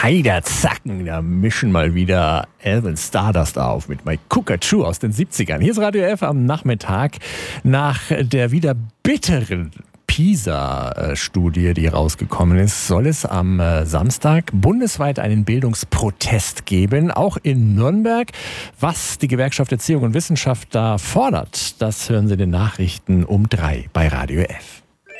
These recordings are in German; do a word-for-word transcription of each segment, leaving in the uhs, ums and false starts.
Heiderzacken, da mischen mal wieder Alvin Stardust auf mit My Cuckoo aus den siebzigern. Hier ist Radio F am Nachmittag nach der wieder bitteren PISA-Studie, die rausgekommen ist, soll es am Samstag bundesweit einen Bildungsprotest geben, auch in Nürnberg. Was die Gewerkschaft Erziehung und Wissenschaft da fordert, das hören Sie in den Nachrichten um drei bei Radio F.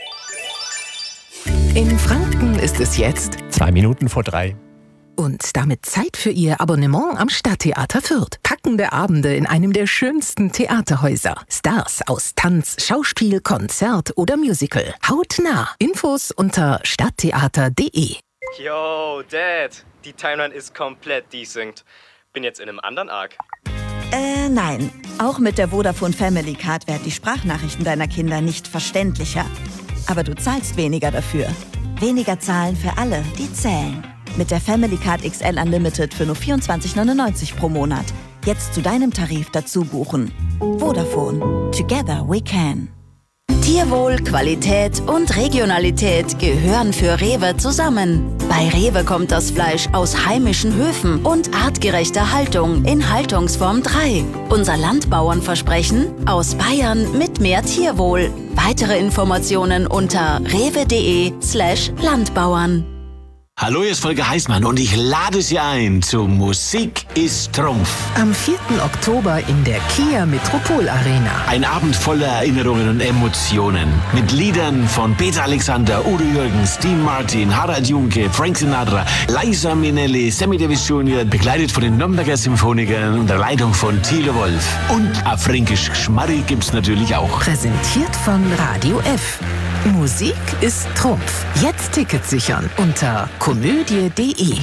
In Franken ist es jetzt Zwei Minuten vor drei. und damit Zeit für Ihr Abonnement am Stadttheater Fürth. Packende Abende in einem der schönsten Theaterhäuser. Stars aus Tanz, Schauspiel, Konzert oder Musical. Hautnah. Infos unter stadttheater punkt de. Yo, Dad, die Timeline ist komplett desynced. Bin jetzt in einem anderen Arc. Äh, nein. Auch mit der Vodafone Family Card werden die Sprachnachrichten deiner Kinder nicht verständlicher. Aber du zahlst weniger dafür. Weniger zahlen für alle, die zählen. Mit der Family Card X L Unlimited für nur vierundzwanzig neunundneunzig pro Monat. Jetzt zu deinem Tarif dazu buchen. Vodafone. Together we can. Tierwohl, Qualität und Regionalität gehören für Rewe zusammen. Bei Rewe kommt das Fleisch aus heimischen Höfen und artgerechter Haltung in Haltungsform drei. Unser Landbauernversprechen aus Bayern mit mehr Tierwohl. Weitere Informationen unter rewe.de slash Landbauern. Hallo, hier ist Volker Heißmann und ich lade Sie ein zu Musik ist Trumpf. Am vierten Oktober in der Kia Metropol Arena. Ein Abend voller Erinnerungen und Emotionen. Mit Liedern von Peter Alexander, Udo Jürgens, Dean Martin, Harald Junke, Frank Sinatra, Liza Minnelli, Sammy Davis Junior, begleitet von den Nürnberger Symphonikern unter Leitung von Thilo Wolf. Und auf Fränkisch Schmarri gibt's natürlich auch. Präsentiert von Radio F. Musik ist Trumpf. Jetzt Tickets sichern unter komödie punkt de.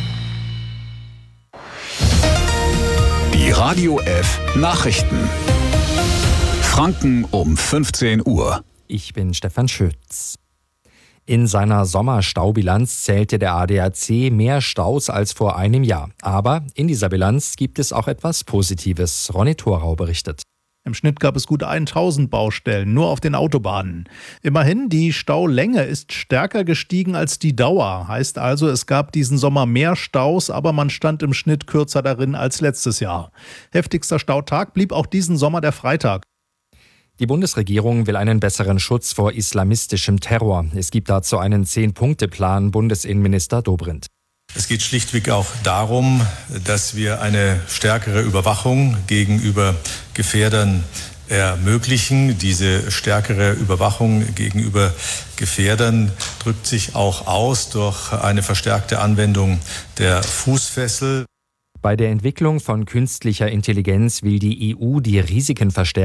Die Radio F Nachrichten. Franken um fünfzehn Uhr. Ich bin Stefan Schütz. In seiner Sommerstaubilanz zählte der A D A C mehr Staus als vor einem Jahr. Aber in dieser Bilanz gibt es auch etwas Positives. Ronny Thorau berichtet. Im Schnitt gab es gut tausend Baustellen, nur auf den Autobahnen. Immerhin, die Staulänge ist stärker gestiegen als die Dauer. Heißt also, es gab diesen Sommer mehr Staus, aber man stand im Schnitt kürzer darin als letztes Jahr. Heftigster Stautag blieb auch diesen Sommer der Freitag. Die Bundesregierung will einen besseren Schutz vor islamistischem Terror. Es gibt dazu einen Zehn-Punkte-Plan, Bundesinnenminister Dobrindt. Es geht schlichtweg auch darum, dass wir eine stärkere Überwachung gegenüber Gefährdern ermöglichen. Diese stärkere Überwachung gegenüber Gefährdern drückt sich auch aus durch eine verstärkte Anwendung der Fußfessel. Bei der Entwicklung von künstlicher Intelligenz will die E U die Risiken verstärken.